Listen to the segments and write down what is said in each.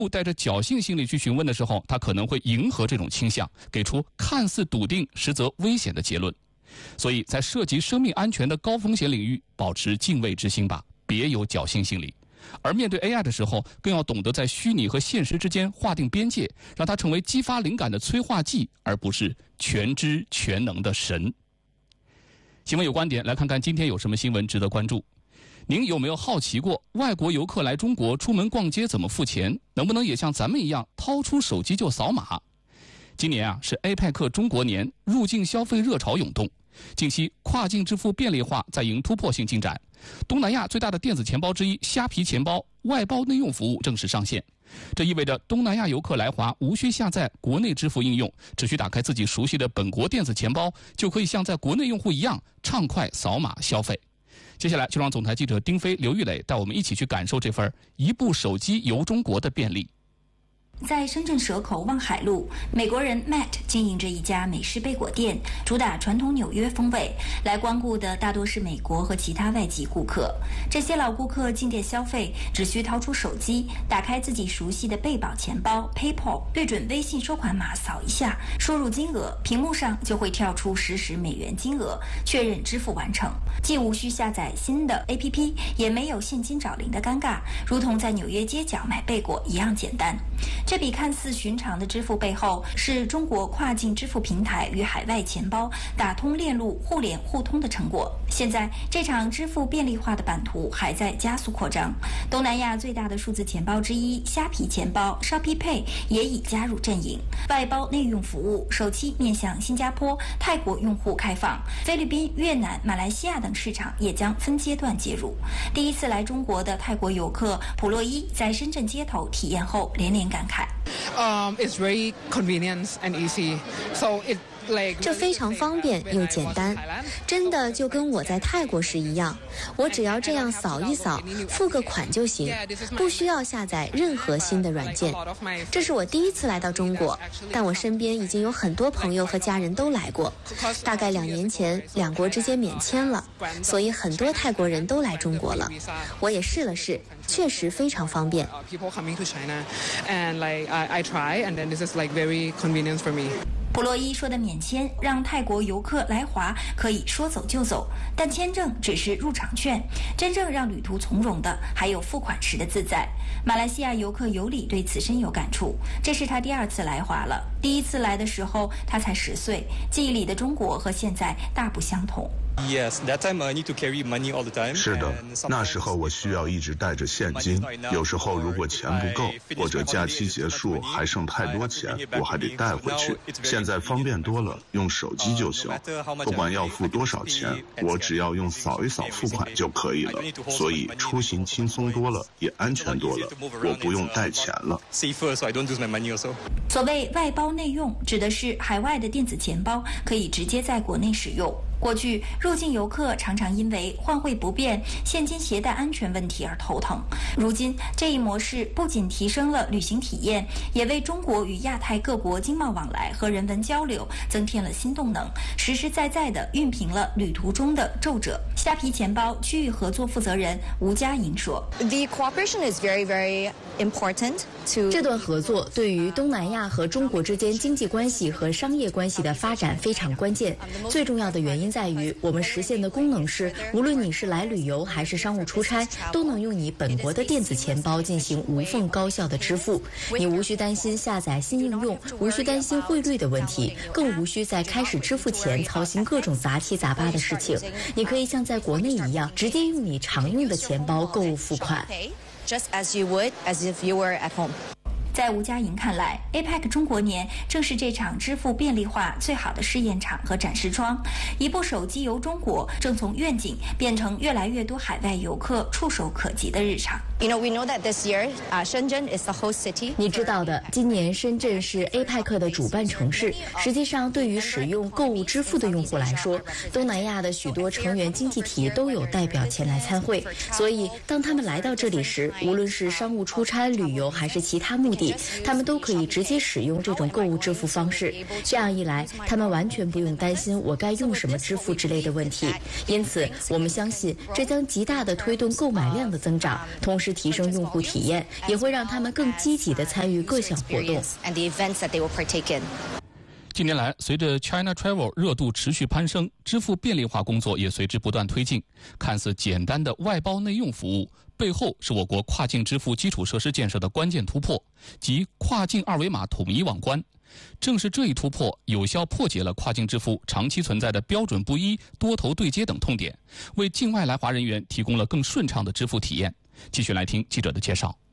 带着侥幸心理去询问的时候，他可能会迎合这种倾向，给出看似笃定实则危险的结论。所以在涉及生命安全的高风险领域，保持敬畏之心吧，别有侥幸心理。而面对 AI 的时候，更要懂得在虚拟和现实之间划定边界，让它成为激发灵感的催化剂，而不是全知全能的神。新闻有观点，来看看今天有什么新闻值得关注。您有没有好奇过，外国游客来中国出门逛街怎么付钱？能不能也像咱们一样掏出手机就扫码？今年是 APEC 中国年，入境消费热潮涌动。近期跨境支付便利化在迎突破性进展，东南亚最大的电子钱包之一虾皮钱包外包内用服务正式上线。这意味着东南亚游客来华无需下载国内支付应用，只需打开自己熟悉的本国电子钱包，就可以像在国内用户一样畅快扫码消费。接下来就让总台记者丁飞、刘玉磊带我们一起去感受这份一部手机游中国的便利。 在深圳蛇口望海路，美国人 Matt 经营着一家美式贝果店，主打传统纽约风味。来光顾的大多是美国和其他外籍顾客。这些老顾客进店消费，只需掏出手机，打开自己熟悉的贝宝钱包 PayPal， 对准微信收款码扫一下，输入金额，屏幕上就会跳出实时美元金额，确认支付完成。既无需下载新的 APP， 也没有现金找零的尴尬，如同在纽约街角买贝果一样简单。这笔看似寻常的支付背后，是中国跨境支付平台与海外钱包打通链路、互联互通的成果。现在，这场支付便利化的版图还在加速扩张。东南亚最大的数字钱包之一虾皮钱包 Shopee Pay 也已加入阵营，外包内用服务首期面向新加坡、泰国用户开放，菲律宾、越南、马来西亚等市场也将分阶段接入。第一次来中国的泰国游客普洛伊在深圳街头体验后连连感慨。 It's very convenient and easy. So it 这非常方便又简单，真的就跟我在泰国时一样，我只要这样扫一扫，付个款就行，不需要下载任何新的软件。这是我第一次来到中国，但我身边已经有很多朋友和家人都来过。大概2年前，两国之间免签了，所以很多泰国人都来中国了。我也试了试，确实非常方便。 普洛伊说的免签让泰国游客来华可以说走就走，但签证只是入场券，真正让旅途从容的还有付款时的自在。马来西亚游客尤里对此深有感触，这是他第2次来华了。第1次来的时候他才10岁，记忆里的中国和现在大不相同。 是的，那时候我需要一直带着现金，有时候如果钱不够，或者假期结束还剩太多钱，我还得带回去。现在方便多了，用手机就行，不管要付多少钱，我只要用扫一扫付款就可以了，所以出行轻松多了，也安全多了，我不用带钱了。 所谓外包内用，指的是海外的电子钱包可以直接在国内使用。过去入境游客常常因为换汇不便、现金携带安全问题而头疼。如今这一模式不仅提升了旅行体验，也为中国与亚太各国经贸往来和人文交流增添了新动能，实实在在地熨平了旅途中的皱褶。虾皮钱包区域合作负责人吴佳莹说 ：“The cooperation is very, very important to 这段合作对于东南亚和中国之间经济关系和商业关系的发展非常关键。最重要的原因在于，我们实现的功能是，无论你是来旅游还是商务出差，都能用你本国的电子钱包进行无缝高效的支付。你无需担心下载新应用，无需担心汇率的问题，更无需在开始支付前操心各种杂七杂八的事情。你可以像在国内一样，直接用你常用的钱包购物付款。” Just as you would as if you were at home. 在吴佳莹看来 ，APEC 中国年正是这场支付便利化最好的试验场和展示窗。一部手机游中国正从愿景变成越来越多海外游客触手可及的日常。 We know that this year, Shenzhen is the host city. 你知道的，今年深圳是 APEC 的主办城市。实际上，对于使用购物支付的用户来说，东南亚的许多成员经济体都有代表前来参会。所以，当他们来到这里时，无论是商务出差、旅游还是其他目的，他们都可以直接使用这种购物支付方式。这样一来，他们完全不用担心我该用什么支付之类的问题。因此，我们相信这将极大地推动购买量的增长，同时是提升用户体验，也会让他们更积极地参与各项活动。 近年来，随着 China Travel 热度持续攀升，支付便利化工作也随之不断推进。看似简单的外包内用服务，背后是我国跨境支付基础设施建设的关键突破，即跨境二维码统一网关。正是这一突破，有效破解了跨境支付长期存在的标准不一、多头对接等痛点，为境外来华人员提供了更顺畅的支付体验。继续来听记者的介绍。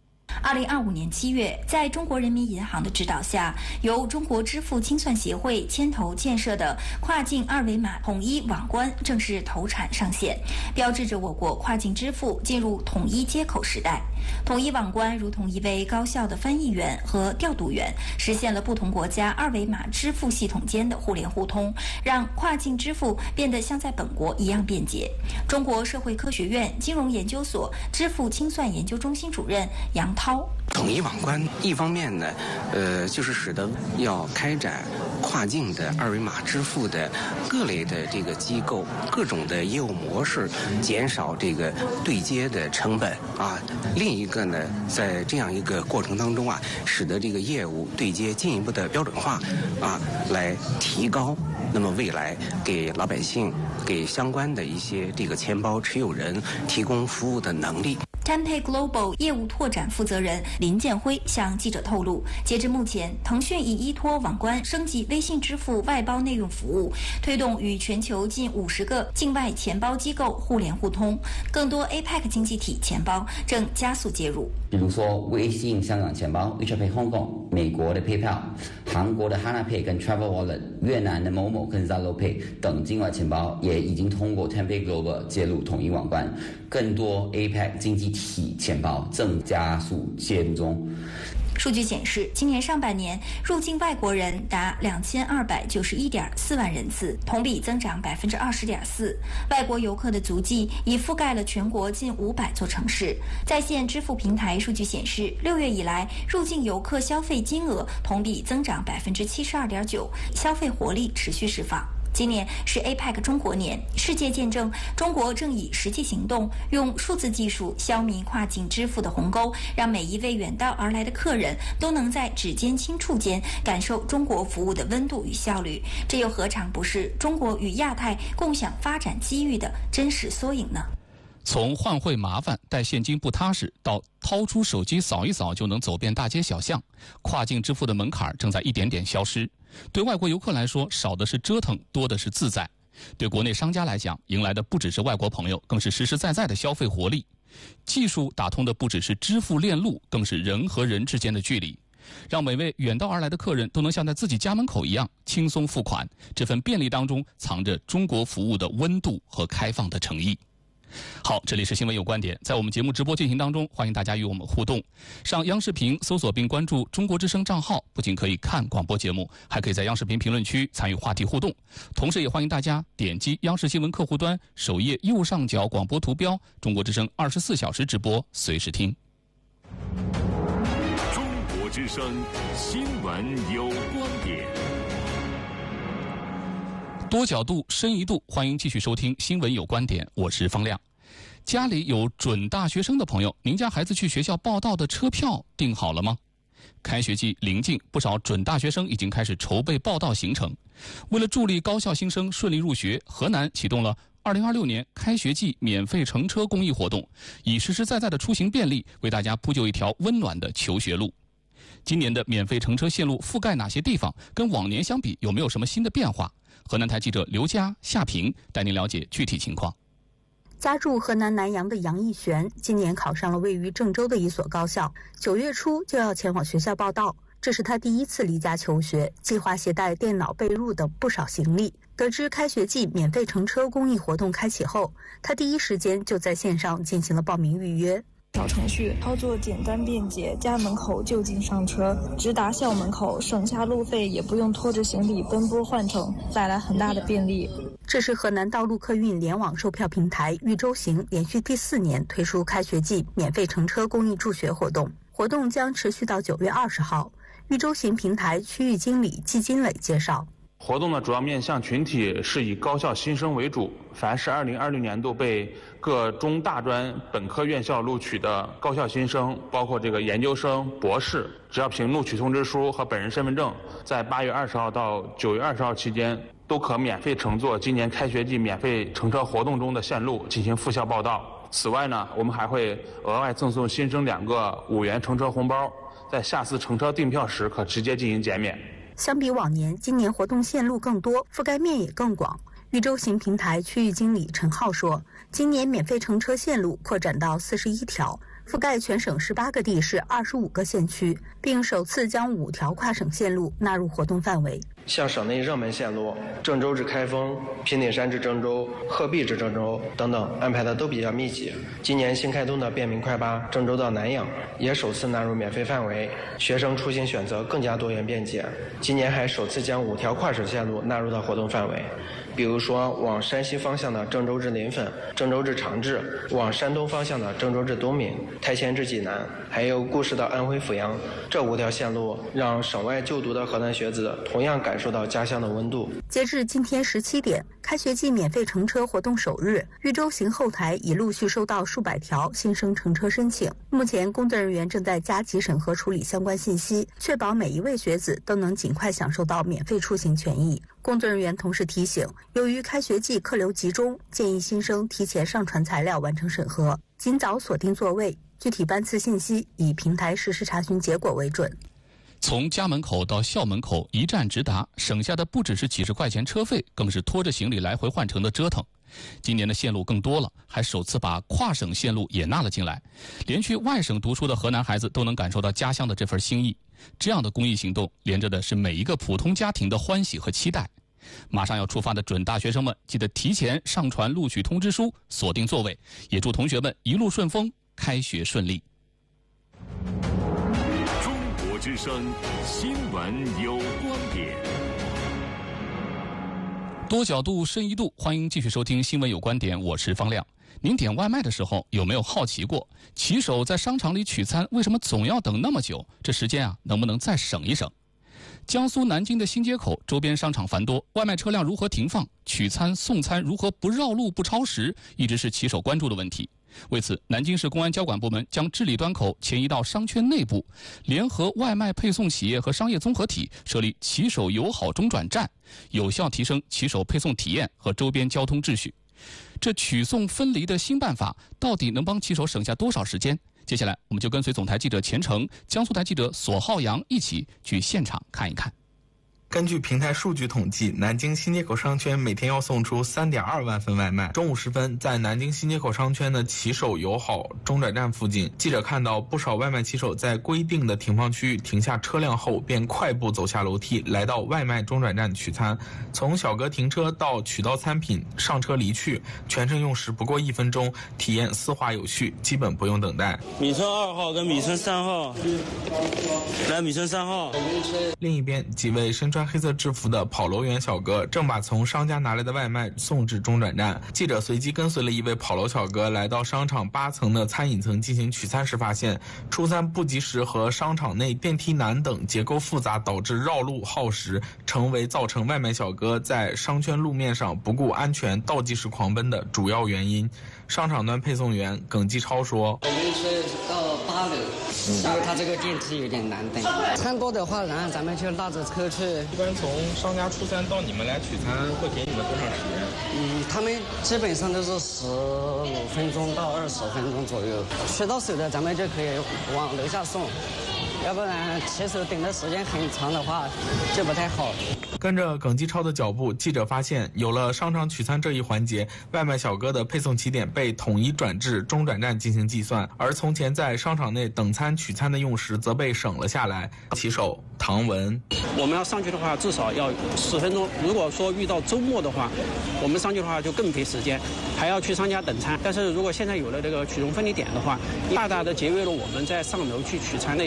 2025年7月，在中国人民银行的指导下，由中国支付清算协会牵头建设的跨境二维码统一网关正式投产上线，标志着我国跨境支付进入统一接口时代。统一网关如同一位高效的翻译员和调度员，实现了不同国家二维码支付系统间的互联互通，让跨境支付变得像在本国一样便捷。中国社会科学院金融研究所支付清算研究中心主任杨涛： 统一网关一方面呢，就是使得要开展跨境的二维码支付的各类的这个机构各种的业务模式减少这个对接的成本啊。另一个呢，在这样一个过程当中啊，使得这个业务对接进一步的标准化啊，来提高那么未来给老百姓、给相关的一些这个钱包持有人提供服务的能力。 Tante Global 业务拓展负责人林建辉向记者透露，截至目前，腾讯已依托网关升级微信支付外包内用服务，推动与全球近50个境外钱包机构互联互通，更多 APEC 经济体钱包正加速接入。 比如说微信香港钱包 WeChat Pay Hong Kong、美国的 PayPal、韩国的 Hana Pay 跟 Travel Wallet、越南的某某跟 Zalo Pay 等境外钱包也已经通过 Tante Global 接入统一网关，更多 APEC 经济体钱包正加速介入中。 数据显示，今年上半年入境外国人达2291.4万人次，同比增长20.4%。外国游客的足迹已覆盖了全国近500座城市。在线支付平台数据显示，6月以来入境游客消费金额同比增长72.9%，消费活力持续释放。今年是 APEC 中国年，世界见证中国正以实际行动，用数字技术消弭跨境支付的鸿沟，让每一位远道而来的客人都能在指尖轻触间感受中国服务的温度与效率。这又何尝不是中国与亚太共享发展机遇的真实缩影呢？ 从换汇麻烦、带现金不踏实，到掏出手机扫一扫就能走遍大街小巷，跨境支付的门槛正在一点点消失。对外国游客来说，少的是折腾，多的是自在；对国内商家来讲，迎来的不只是外国朋友，更是实实在在的消费活力。技术打通的不只是支付链路，更是人和人之间的距离，让每位远道而来的客人都能像在自己家门口一样轻松付款。这份便利当中，藏着中国服务的温度和开放的诚意。好，这里是新闻有观点，在我们节目直播进行当中，欢迎大家与我们互动。上央视频搜索并关注中国之声账号，不仅可以看广播节目，还可以在央视频评论区参与话题互动。同时也欢迎大家点击央视新闻客户端首页右上角广播图标，中国之声24小时直播，随时听。 中国之声新闻有观点。 多角度，深一度，欢迎继续收听《新闻有观点》，我是方亮。家里有准大学生的朋友，您家孩子去学校报到的车票订好了吗？开学季临近，不少准大学生已经开始筹备报到行程。为了助力高校新生顺利入学，河南启动了2026年开学季免费乘车公益活动，以实实在在的出行便利，为大家铺就一条温暖的求学路。今年的免费乘车线路覆盖哪些地方？跟往年相比，有没有什么新的变化？河南台记者刘佳、夏平带您了解具体情况。 家住河南南阳的杨义璇，今年考上了位于郑州的一所高校，9月初就要前往学校报到。这是他第一次离家求学，计划携带电脑、被褥等不少行李。得知开学季免费乘车公益活动开启后，他第一时间就在线上进行了报名预约。 小程序操作简单便捷，家门口就近上车，直达校门口，省下路费，也不用拖着行李奔波换乘，带来很大的便利。 这是河南道路客运联网售票平台豫州行连续第4年推出开学季免费乘车公益助学活动，活动将持续到9月20号。豫州行平台区域经理季金磊介绍。 活动的主要面向群体是以高校新生为主，凡是2020年度被各中大专本科院校录取的高校新生，包括这个研究生、博士，只要凭录取通知书和本人身份证，在8月20号到9月20号期间，都可免费乘坐今年开学季免费乘车活动中的线路进行赴校报到。此外呢，我们还会额外赠送新生2个5元乘车红包，在下次乘车订票时可直接进行减免。 相比往年，今年活动线路更多，覆盖面也更广。豫州行平台区域经理陈浩说，今年免费乘车线路扩展到41条，覆盖全省18个地市25个县区，并首次将5条跨省线路纳入活动范围。 像省内热门线路郑州至开封、平顶山至郑州、鹤壁至郑州等等安排的都比较密集。今年新开通的便民快巴郑州到南阳也首次纳入免费范围，学生出行选择更加多元便捷。今年还首次将5条跨省线路纳入到活动范围，比如说往山西方向的郑州至临汾、郑州至长治，往山东方向的郑州至东闽、台前至济南，还有固始到安徽阜阳。这5条线路让省外就读的河南学子同样感受到家乡的温度。 截至今天17点，开学季免费乘车活动首日，豫州行后台已陆续收到数百条新生乘车申请。目前工作人员正在加急审核处理相关信息，确保每一位学子都能尽快享受到免费出行权益。工作人员同时提醒，由于开学季客流集中，建议新生提前上传材料完成审核，尽早锁定座位。具体班次信息以平台实时查询结果为准。 从家门口到校门口一站直达，省下的不只是几十块钱车费，更是拖着行李来回换乘的折腾。今年的线路更多了，还首次把跨省线路也纳了进来，连去外省读书的河南孩子都能感受到家乡的这份心意。这样的公益行动连着的是每一个普通家庭的欢喜和期待。马上要出发的准大学生们，记得提前上传录取通知书，锁定座位，也祝同学们一路顺风，开学顺利。 中国之声新闻有观点， 多角度深一度，欢迎继续收听新闻有观点，我是方亮。您点外卖的时候有没有好奇过，骑手在商场里取餐为什么总要等那么久？这时间能不能再省一省？江苏南京的新街口周边商场繁多，外卖车辆如何停放，取餐送餐如何不绕路不超时，一直是骑手关注的问题。为此，南京市公安交管部门将治理端口迁移到商圈内部，联合外卖配送企业和商业综合体设立骑手友好中转站，有效提升骑手配送体验和周边交通秩序。这取送分离的新办法到底能帮骑手省下多少时间？接下来我们就跟随总台记者钱程、江苏台记者索浩洋一起去现场看一看。 根据平台数据统计，南京新街口商圈每天要送出3.2万份外卖。中午时分，在南京新街口商圈的骑手友好中转站附近，记者看到不少外卖骑手在规定的停放区域停下车辆后，便快步走下楼梯，来到外卖中转站取餐。从小哥停车到取到餐品、上车离去，全程用时不过1分钟，体验丝滑有序，基本不用等待。 米村2号跟米村3号，来米村3号。 另一边，几位身穿黑色制服的跑楼员小哥正把从商家拿来的外卖送至中转站。记者随机跟随了一位跑楼小哥来到商场8层的餐饮层进行取餐时，发现出餐不及时和商场内电梯难等结构复杂导致绕路耗时，成为造成外卖小哥在商圈路面上不顾安全倒计时狂奔的主要原因。商场端配送员耿继超说：“ 我们是到8楼，因为他这个电梯有点难等。餐多的话，然后咱们就拉着车去。 一般从商家出餐到你们来取餐，会给你们多长时间？ 他们基本上都是15分钟到20分钟左右。取到手的，咱们就可以往楼下送。要不然骑手等的时间很长的话就不太好。” 跟着耿继超的脚步，记者发现有了商场取餐这一环节，外卖小哥的配送起点被统一转至中转站进行计算，而从前在商场内等餐取餐的用时则被省了下来。骑手唐文：“ 我们要上去的话至少要10分钟，如果说遇到周末的话，我们上去的话就更费时间，还要去商家等餐。但是如果现在有了这个取送分离点的话，大大的节约了我们在上楼去取餐的一个时间。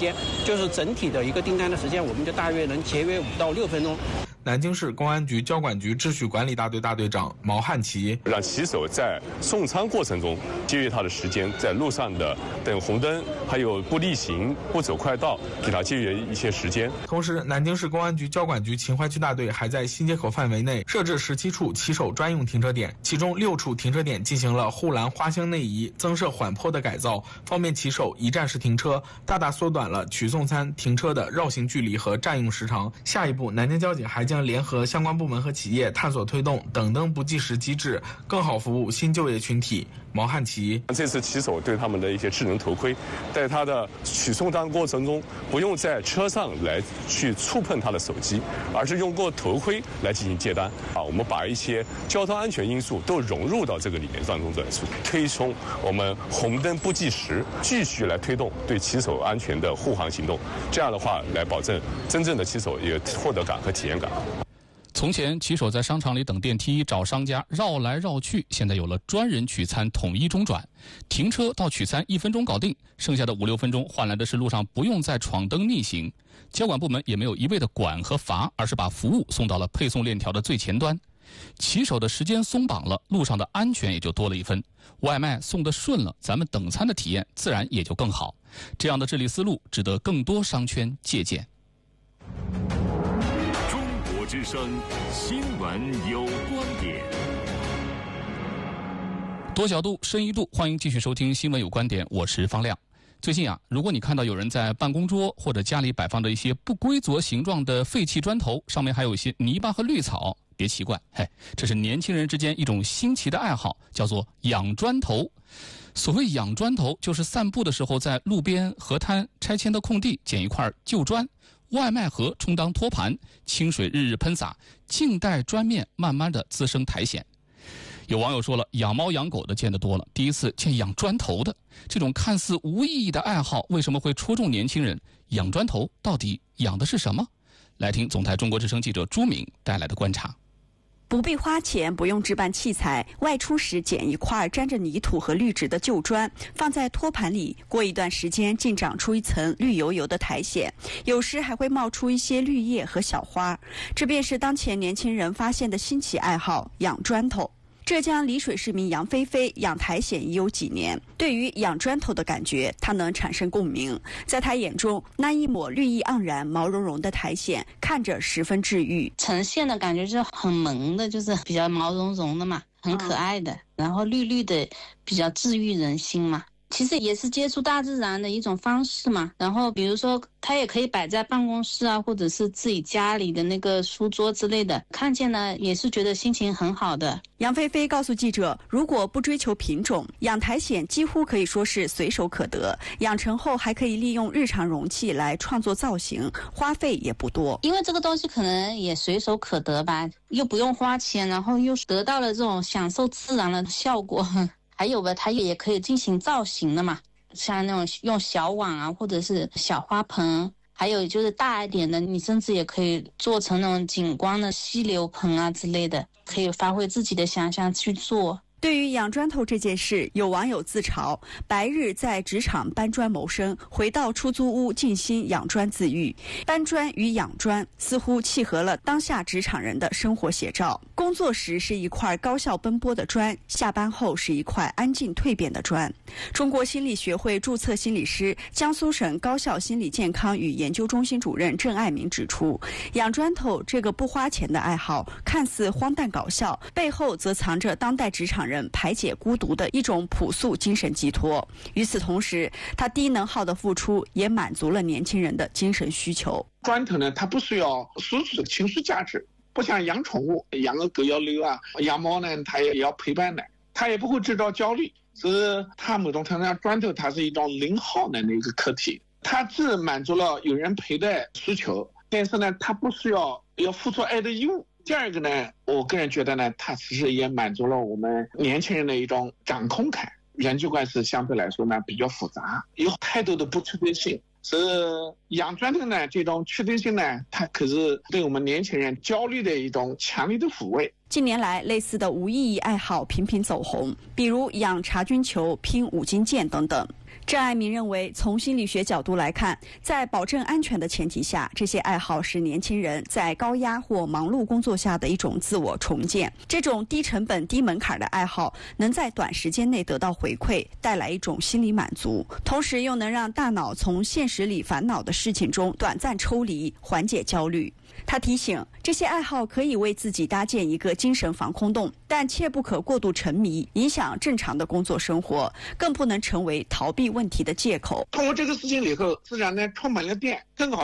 间，就是整体的一个订单的时间，我们就大约能节约5到6分钟。 南京市公安局交管局秩序管理大队大队长毛汉奇， 让骑手在送餐过程中节约他的时间，在路上的等红灯，还有不逆行、不走快道，给他节约一些时间。 同时，南京市公安局交管局秦淮区大队还在新街口范围内设置17处骑手专用停车点，其中6处停车点进行了护栏花箱内移、增设缓坡的改造，方便骑手一站式停车，大大缩短了取送餐停车的绕行距离和占用时长。下一步，南京交警还将联合相关部门和企业探索推动等灯不计时机制，更好服务新就业群体。毛汉奇， 这次骑手对他们的一些智能头盔，在他的取送单过程中，不用在车上来去触碰他的手机，而是用过头盔来进行接单。我们把一些交通安全因素都融入到这个里面当中的，推崇我们红灯不计时，继续来推动对骑手安全的护航行动。这样的话，来保证真正的骑手有获得感和体验感。 从前，骑手在商场里等电梯、找商家绕来绕去，现在有了专人取餐统一中转，停车到取餐1分钟搞定，剩下的5、6分钟换来的是路上不用再闯灯逆行。交管部门也没有一味的管和罚，而是把服务送到了配送链条的最前端。骑手的时间松绑了，路上的安全也就多了1分。外卖送得顺了，咱们等餐的体验自然也就更好。这样的治理思路值得更多商圈借鉴。 之声新闻有观点， 多角度、深一度，欢迎继续收听新闻有观点，我是方亮。最近啊，如果你看到有人在办公桌或者家里摆放着一些不规则形状的废弃砖头，上面还有一些泥巴和绿草，别奇怪，这是年轻人之间一种新奇的爱好，叫做养砖头。所谓养砖头，就是散步的时候在路边、河滩、拆迁的空地捡一块旧砖，外卖盒充当托盘，清水日日喷洒，静待砖面慢慢的滋生苔藓。有网友说了，养猫养狗的见得多了，第一次见养砖头的。这种看似无意义的爱好为什么会戳中年轻人？养砖头到底养的是什么？来听总台中国之声记者朱敏带来的观察。 不必花钱，不用置办器材，外出时捡一块沾着泥土和绿植的旧砖，放在托盘里，过一段时间竟长出一层绿油油的苔藓，有时还会冒出一些绿叶和小花。这便是当前年轻人发现的新奇爱好——养砖头。浙江丽水市民杨菲菲养苔藓已有几年，对于养砖头的感觉，她能产生共鸣。在她眼中，那一抹绿意盎然、毛茸茸的苔藓看着十分治愈， 呈现的感觉就是很萌的，就是比较毛茸茸的嘛，很可爱的，然后绿绿的，比较治愈人心嘛。其实也是接触大自然的一种方式嘛。然后比如说它也可以摆在办公室啊，或者是自己家里的那个书桌之类的，看见了也是觉得心情很好的。 杨菲菲告诉记者，如果不追求品种，养苔藓几乎可以说是随手可得，养成后还可以利用日常容器来创作造型，花费也不多。 因为这个东西可能也随手可得吧，又不用花钱，然后又得到了这种享受自然的效果。还有吧，它也可以进行造型的嘛，像那种用小碗啊，或者是小花盆，还有就是大一点的，你甚至也可以做成那种景观的溪流盆啊之类的，可以发挥自己的想象去做。 对于养砖头这件事，有网友自嘲，白日在职场搬砖谋生，回到出租屋静心养砖自愈。搬砖与养砖似乎契合了当下职场人的生活写照。工作时是一块高效奔波的砖，下班后是一块安静蜕变的砖。中国心理学会注册心理师、江苏省高校心理健康与研究中心主任郑爱民指出，养砖头这个不花钱的爱好看似荒诞搞笑，背后则藏着当代职场人排解孤独的一种朴素精神寄托。与此同时，他低能耗的付出也满足了年轻人的精神需求。 砖头呢，它不需要输出情绪价值，不像养宠物，养个狗要遛啊，养猫呢它也要陪伴的，它也不会制造焦虑。所以它某种程度上，砖头它是一种零耗能的一个客体，它既满足了有人陪的需求，但是呢，它不需要付出爱的义务。第二个呢，我个人觉得呢，它其实也满足了我们年轻人的一种掌控感。人际关系相对来说呢比较复杂，有太多的不确定性。所以养砖头呢，这种确定性呢，它可是对我们年轻人焦虑的一种强烈的抚慰。 近年来，类似的无意义爱好频频走红，比如养茶菌球、拼五金件等等。 郑爱民认为，从心理学角度来看，在保证安全的前提下，这些爱好是年轻人在高压或忙碌工作下的一种自我重建。这种低成本、低门槛的爱好，能在短时间内得到回馈，带来一种心理满足，同时又能让大脑从现实里烦恼的事情中短暂抽离，缓解焦虑。他提醒，这些爱好可以为自己搭建一个精神防空洞，但切不可过度沉迷，影响正常的工作生活，更不能成为逃避问题的借口。 通过这个事情以后，自然呢充满了电，更好